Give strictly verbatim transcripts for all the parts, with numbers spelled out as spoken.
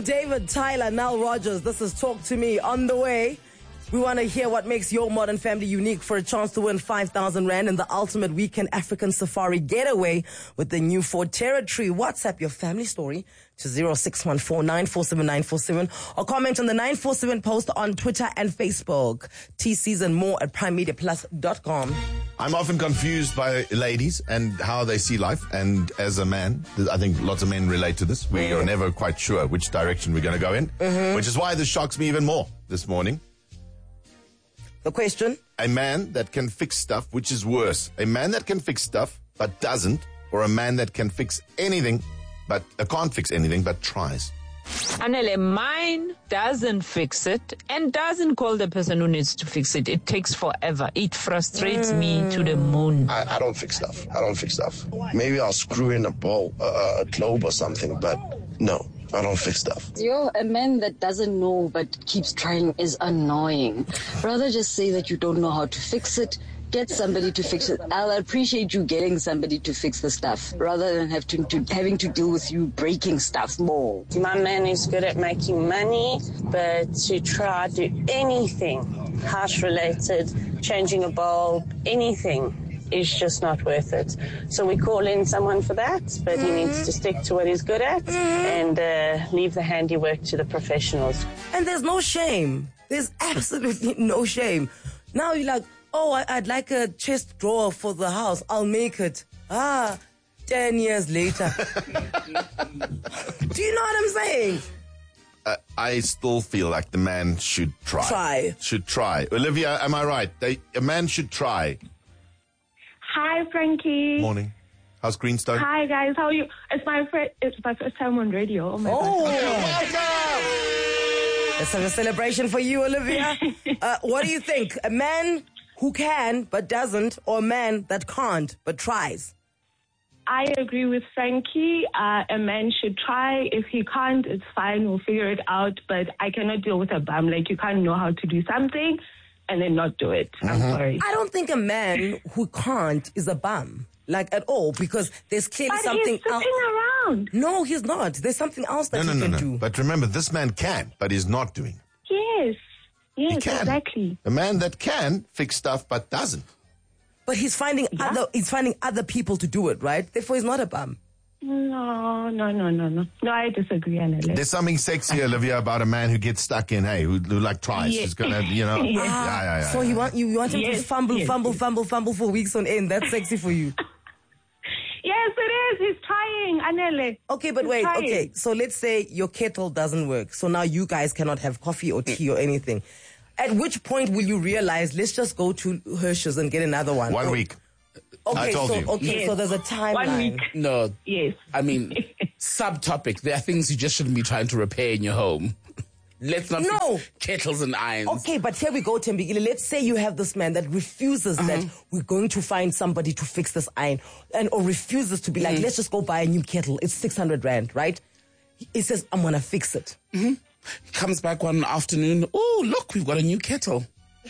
David, Tyler, Nile Rogers. This is Talk to Me. On the way, we want to hear what makes your modern family unique for a chance to win five thousand rand in the ultimate weekend African safari getaway with the new Ford Territory. WhatsApp your family story to zero six one four nine four seven nine four seven or comment on the nine four seven post on Twitter and Facebook. T Cs and more at prime media plus dot com. I'm often confused by ladies and how they see life. And as a man, I think lots of men relate to this. We mm. are never quite sure which direction we're going to go in, mm-hmm. which is why this shocks me even more this morning. The question? A man that can fix stuff, which is worse? A man that can fix stuff but doesn't, or a man that can fix anything but uh, can't fix anything but tries? Anele, mine doesn't fix it and doesn't call the person who needs to fix it. It takes forever. It frustrates mm. me to the moon. I, I don't fix stuff. I don't fix stuff. Maybe I'll screw in a ball, uh, a globe or something, but no. I don't fix stuff. Yo, a man that doesn't know but keeps trying is annoying. Rather just say that you don't know how to fix it. Get somebody to fix it. I'll appreciate you getting somebody to fix the stuff rather than have to, to having to deal with you breaking stuff more. My man is good at making money, but to try to do anything house-related, changing a bulb, anything, is just not worth it. So we call in someone for that, but mm-hmm. he needs to stick to what he's good at mm-hmm. and uh, leave the handiwork to the professionals. And there's no shame. There's absolutely no shame. Now you're like, oh, I- I'd like a chest drawer for the house. I'll make it. Ah, ten years later. Do you know what I'm saying? Uh, I still feel like the man should try. Try. Should try. Olivia, am I right? They, a man should try. Hi, Frankie. Morning. How's Greenstone? Hi, guys. How are you? It's my fir- it's my first time on radio. Oh, my oh. God. Let's have a celebration for you, Olivia. uh, what do you think? A man who can but doesn't, or a man that can't but tries? I agree with Frankie. Uh, a man should try. If he can't, it's fine. We'll figure it out. But I cannot deal with a bum. Like, you can't know how to do something and then not do it. I'm mm-hmm. sorry. I don't think a man who can't is a bum, like at all, because there's clearly but something he's sitting else. around. No, he's not. There's something else that no, no, he no, can no. do. But remember, this man can, but he's not doing. Yes. Yes, he can. exactly. A man that can fix stuff but doesn't. But he's finding yeah. other he's finding other people to do it, right? Therefore, he's not a bum. No, no, no, no, no. No, I disagree, Annalise. There's something sexy, Olivia, about a man who gets stuck in, hey, who, who like tries. Yeah. He's gonna, you know. Yeah. Ah, yeah, yeah, yeah, so yeah. you want you, you want him Yes, to fumble, yes, fumble, yes. fumble, fumble for weeks on end. That's sexy for you. Yes, it is. He's trying, Anele. Okay, but He's wait. trying. Okay, so let's say your kettle doesn't work. So now you guys cannot have coffee or tea or anything. At which point will you realize, let's just go to Hershey's and get another one? One or, week. Okay, I told so you. okay, Yes. so there's a timeline. One week. No. Yes. I mean, subtopic. There are things you just shouldn't be trying to repair in your home. Let's not No. fix kettles and irons. Okay, but here we go, Tembikile. Let's say you have this man that refuses Uh-huh. that we're going to find somebody to fix this iron, and or refuses to be like, let's just go buy a new kettle. It's six hundred rand, right? He says, I'm gonna fix it. Mm-hmm. He comes back one afternoon. Oh, look, we've got a new kettle.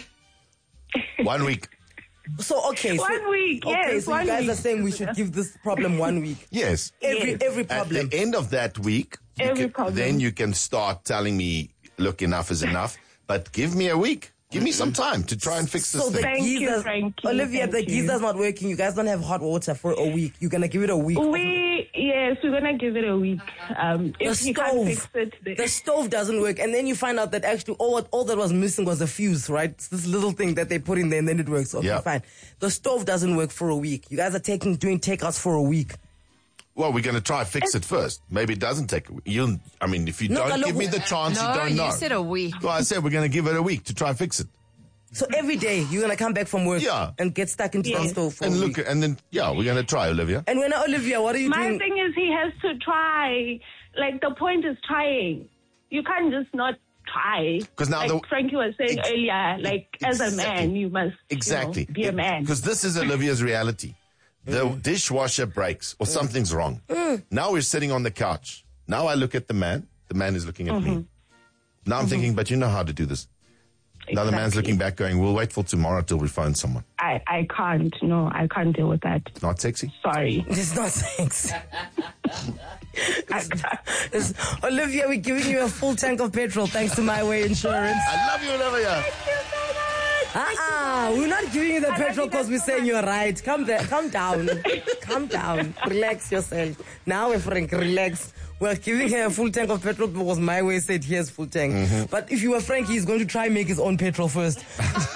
One week. So okay, One so, week, Okay, yes, so you one guys week. are saying we should give this problem one week. Yes. Every Yes. every At problem. the end of that week, you Every can- problem. then you can start telling me, look, enough is enough. But give me a week. Give me some time to try and fix this So the thing. Thank you, geezer's, Frankie, Olivia, thank the you. geezer's not working. You guys don't have hot water for a week. You're gonna give it a week. We, yes, we're going to give it a week. Um, The if you can't stove, fix it, then- the stove doesn't work, and then you find out that actually all what, all that was missing was a fuse, right? It's this little thing that they put in there, and then it works. Okay, Yeah. fine. The stove doesn't work for a week. You guys are taking doing takeouts for a week. Well, we're going to try fix it first. Maybe it doesn't take a week. You'll, I mean, if you No, don't look, give me the chance, No, you don't know. you said a week. Well, I said we're going to give it a week to try and fix it. So every day you're gonna come back from work Yeah. and get stuck into the Yes. stove for And a look, week. and then, yeah, we're going to try, Olivia. And when Olivia, what are you My doing? thing is he has to try. Like, the point is trying. You can't just not try. 'Cause now like the- Frankie was saying Ex- earlier, like, as a Exactly. man, you must Exactly. you know, be a man. Because this is Olivia's reality. The dishwasher breaks or something's wrong. Now we're sitting on the couch. Now I look at the man. The man is looking at me. Now I'm thinking, but you know how to do this. Now the man's Exactly. looking back going, we'll wait till tomorrow till we find someone. I, I can't. No, I can't deal with that. Not sexy. Sorry. It's not thanks. It's, Olivia, we're giving you a full tank of petrol thanks to My Way Insurance. I love you, Olivia. Uh-uh. We're not giving you the petrol because we're saying you're right. Come there. Come down. Calm down. Relax yourself. Now, we're Frank, relax. We're giving her a full tank of petrol because My Way said here's full tank. Mm-hmm. But if you were Frankie, he's going to try and make his own petrol first.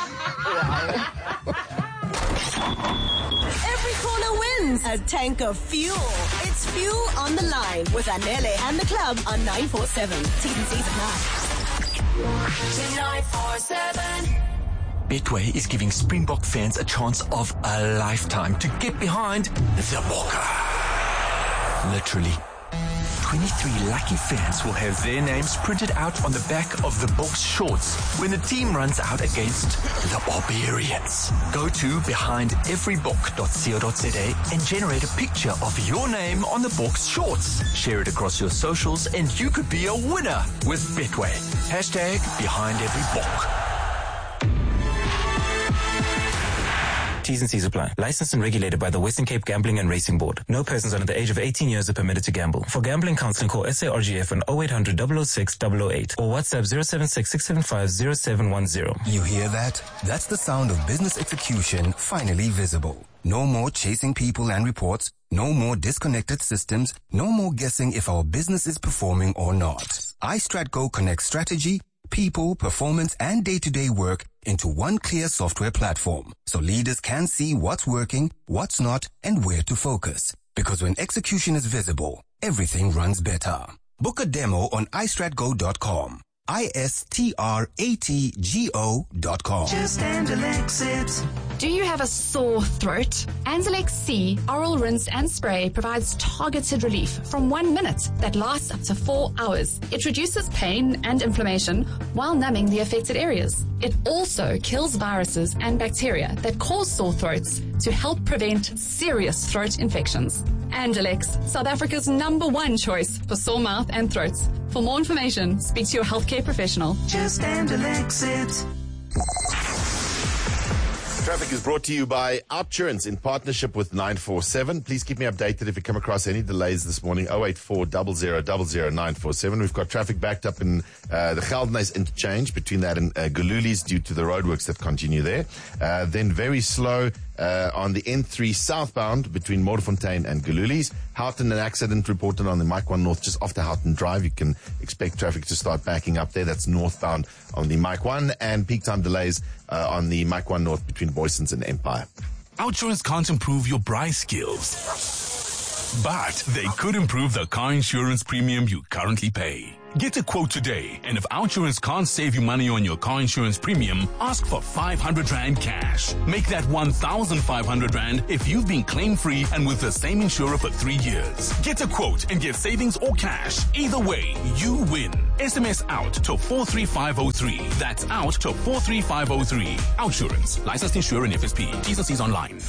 Every corner wins a tank of fuel. It's Fuel on the Line with Anele and the club on nine four seven. T's and C's apply. nine four seven. Betway is giving Springbok fans a chance of a lifetime to get behind the Bokke. Literally. twenty-three lucky fans will have their names printed out on the back of the Boks shorts when the team runs out against the Barbarians. Go to behind every bok dot co dot za and generate a picture of your name on the Boks shorts. Share it across your socials and you could be a winner with Betway. Hashtag behind every bok. T's and C's apply. Licensed and regulated by the Western Cape Gambling and Racing Board. No persons under the age of eighteen years are permitted to gamble. For gambling counseling, call S A R G F on oh eight hundred, double oh six, double oh eight or WhatsApp zero seven six, six seven five, zero seven one zero. You hear that? That's the sound of business execution finally visible. No more chasing people and reports. No more disconnected systems. No more guessing if our business is performing or not. iStratGo connects strategy, people, performance, and day-to-day work into one clear software platform, so leaders can see what's working, what's not, and where to focus. Because when execution is visible, everything runs better. Book a demo on i strat go dot com. I S T R A T G O dot com. Just Anzalex it. Do you have a sore throat? Anzalex C Oral Rinse and Spray provides targeted relief from one minute that lasts up to four hours. It reduces pain and inflammation while numbing the affected areas. It also kills viruses and bacteria that cause sore throats to help prevent serious throat infections. Anzalex, South Africa's number one choice for sore mouth and throats. For more information, speak to your healthcare professional. Just Anzalex it. Traffic is brought to you by Outsurance in partnership with nine four seven. Please keep me updated if you come across any delays this morning. oh eight four, zero zero zero zero, nine four seven. We've got traffic backed up in uh, the Geldenhuys interchange between that and uh, Gululi's due to the roadworks that continue there. Uh, then very slow uh, on the N three southbound between Motorfontein and Gululi's. Houghton, an accident reported on the Mike one North just after Houghton Drive. You can expect traffic to start backing up there. That's northbound on the Mike one, and peak time delays uh, on the Mike one North between Boysons and Empire. Outsurance can't improve your price skills, but they could improve the car insurance premium you currently pay. Get a quote today, and if Outsurance can't save you money on your car insurance premium, ask for five hundred rand cash. Make that one thousand five hundred rand if you've been claim-free and with the same insurer for three years. Get a quote and get savings or cash. Either way, you win. S M S out to four three five oh three. That's out to four three five oh three. Outsurance. Licensed insurer in F S P. T's and C's online.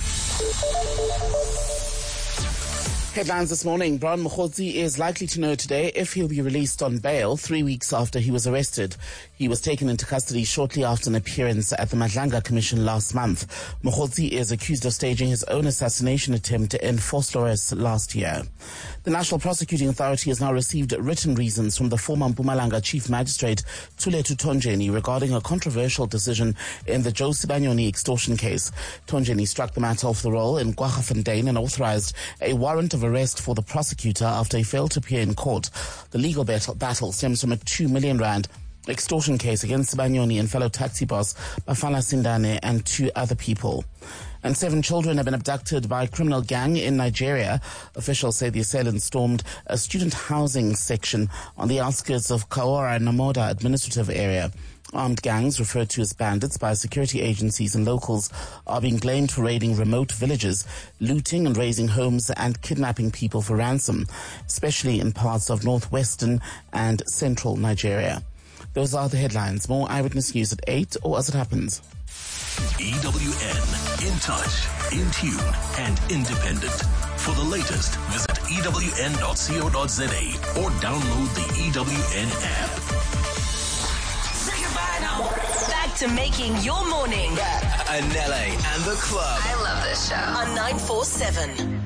Headlines this morning. Brian Mokgotsi is likely to know today if he'll be released on bail three weeks after he was arrested. He was taken into custody shortly after an appearance at the Madlanga Commission last month. Mokgotsi is accused of staging his own assassination attempt in Vosloorus last year. The National Prosecuting Authority has now received written reasons from the former Mpumalanga Chief Magistrate Thulethu Thonjeni regarding a controversial decision in the Joe Sibanyoni extortion case. Thonjeni struck the matter off the roll in Kwaggafontein and authorized a warrant of arrest for the prosecutor after he failed to appear in court. The legal battle, battle stems from a two million rand extortion case against Sibanyoni and fellow taxi boss Bafana Sindane and two other people. And seven children have been abducted by a criminal gang in Nigeria. Officials say the assailants stormed a student housing section on the outskirts of Kaora Namoda administrative area. Armed gangs, referred to as bandits by security agencies and locals, are being blamed for raiding remote villages, looting and razing homes and kidnapping people for ransom, especially in parts of northwestern and central Nigeria. Those are the headlines. More Eyewitness News at eight or as it happens. E W N, in touch, in tune, and independent. For the latest, visit E W N dot co dot za or download the E W N app. Say goodbye now. Back to making your morning. Anele and the club. I love this show. On nine four seven.